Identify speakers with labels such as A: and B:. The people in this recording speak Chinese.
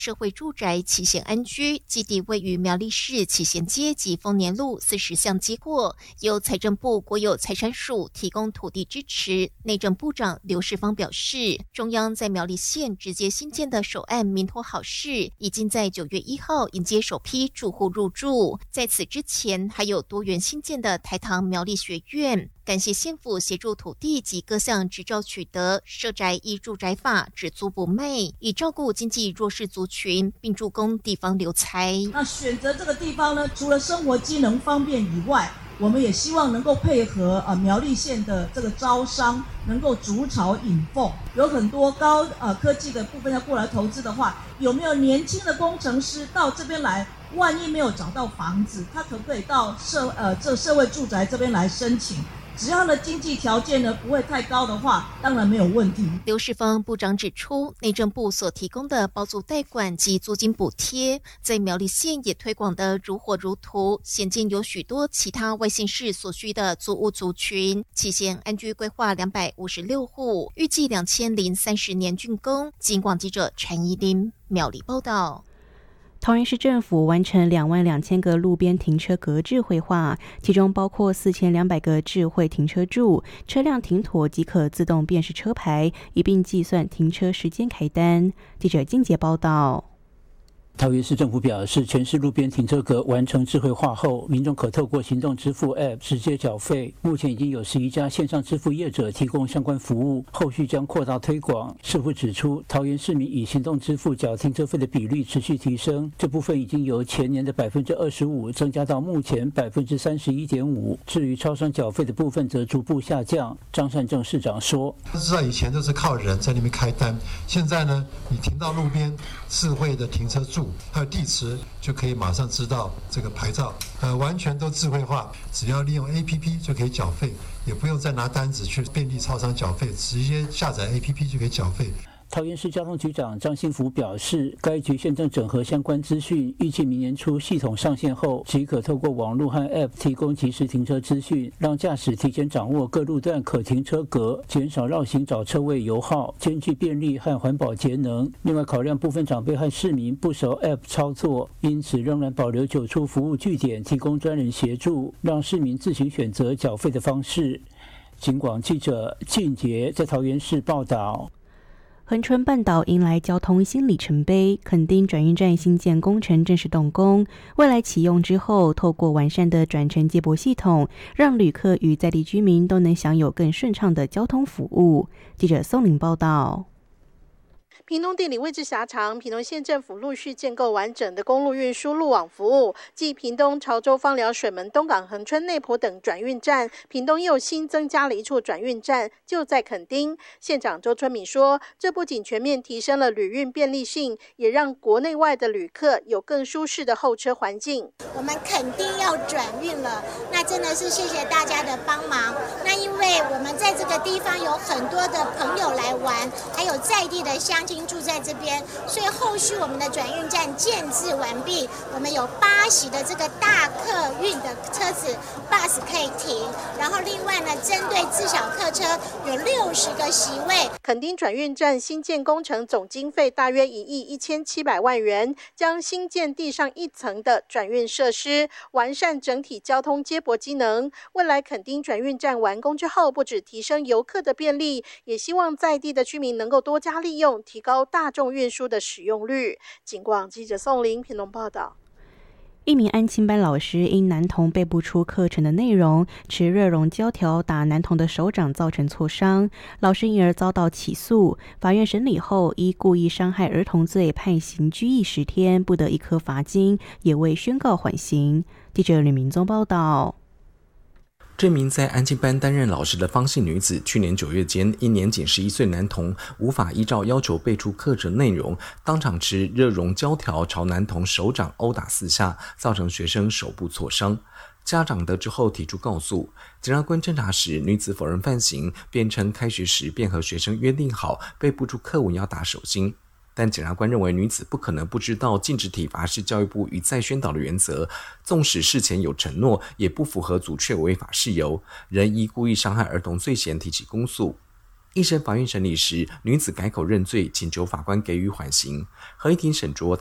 A: 社会住宅期贤安居基地位于苗栗市期贤街及丰年路40项接获，由财政部国有财产署提供土地支持。内政部长刘世芳表示，中央在苗栗县直接新建的首案民托好事，已经在9月1号迎接首批住户入住。在此之前，还有多元新建的台糖苗栗学院。感谢县府协助土地及各项执照取得，社宅依住宅法只租不卖，以照顾经济弱势族群，并助攻地方留才。
B: 那选择这个地方呢，除了生活机能方便以外，我们也希望能够配合苗栗县的这个招商，能够筑巢引凤。有很多高科技的部分要过来投资的话，有没有年轻的工程师到这边来？万一没有找到房子，他可不可以到社会住宅这边来申请？只要呢经济条件呢不会太高的话，当然没有问题。
A: 刘世芳部长指出，内政部所提供的包租代管及租金补贴，在苗栗县也推广得如火如荼，现今有许多其他外县市所需的租屋族群。期贤安居规划256户，预计2030年竣工。警广记者陈怡琳苗栗报道。
C: 桃园市政府完成22000个路边停车格智慧化，其中包括4200个智慧停车柱，车辆停妥即可自动辨识车牌，一并计算停车时间开单。记者金杰报道。
D: 桃园市政府表示，全市路边停车格完成智慧化后，民众可透过行动支付 App 直接缴费。目前已经有11家线上支付业者提供相关服务，后续将扩大推广。市府指出，桃园市民以行动支付缴停车费的比率持续提升，这部分已经由前年的25%增加到目前31.5%。至于超商缴费的部分则逐步下降。张善政市长说：“
E: 知道以前都是靠人在那边开单，现在呢，你停到路边智慧的停车柱。还有地址就可以马上知道这个牌照，完全都智慧化，只要利用 APP 就可以缴费，也不用再拿单子去便利超商缴费，直接下载 APP 就可以缴费。”
D: 桃园市交通局长张信福表示，该局现正整合相关资讯，预计明年初系统上线后，即可透过网络和 App 提供即时停车资讯，让驾驶提前掌握各路段可停车格，减少绕行找车位油耗，兼具便利和环保节能。另外，考量部分长辈和市民不熟 App 操作，因此仍然保留9处服务据点，提供专人协助，让市民自行选择缴费的方式。警广记者靳杰在桃园市报道。
C: 恒春半岛迎来交通新里程碑，垦丁转运站新建工程正式动工，未来启用之后，透过完善的转乘接驳系统，让旅客与在地居民都能享有更顺畅的交通服务。记者宋玲报道。
F: 屏东地理位置狭长，屏东县政府陆续建构完整的公路运输路网服务，继屏东、潮州、枋寮、水门、东港、恒春、内埔等转运站，屏东又新增加了一处转运站，就在垦丁。县长周春敏说，这不仅全面提升了旅运便利性，也让国内外的旅客有更舒适的候车环境。
G: 我们垦丁要转运了，那真的是谢谢大家的帮忙。那因为我们在这个地方有很多的朋友来玩，还有在地的乡亲住在这边，所以后续我们的转运站建置完毕，我们有8席的这个大客运的车子 bus 可以停，然后另外呢，针对自小客车有60个席位。
F: 垦丁转运站新建工程总经费大约1亿1700万元，将新建地上1层的转运设施，完善整体交通接驳机能。未来垦丁转运站完工之后，不只提升游客的便利，也希望在地的居民能够多加利用，提高大众运输的使用率。警广记者宋玲屏东报道。
C: 一名安亲班老师因男童背不出课程的内容，持热熔胶条打男童的手掌，造成挫伤，老师因而遭到起诉。法院审理后，依故意伤害儿童罪判刑拘役10天，不得1颗罚金，也未宣告缓刑。记者吕明宗报道。
H: 这名在安亲班担任老师的方姓女子，去年9月间，因年仅11岁男童无法依照要求背出课程内容，当场持热熔胶条朝男童手掌殴打4下，造成学生手部挫伤。家长得知后提出告诉，检察官侦查时，女子否认犯行，辩称开学时便和学生约定好背不出课文要打手心。但检察官认为女子不可能不知道禁止体罚是教育部一再宣导的原则，纵使事前有承诺，也不符合阻却违法事由，仍依故意伤害儿童罪嫌提起公诉。 一审法院审理时，女子改口认罪，请求法官给予缓刑。合议庭审酌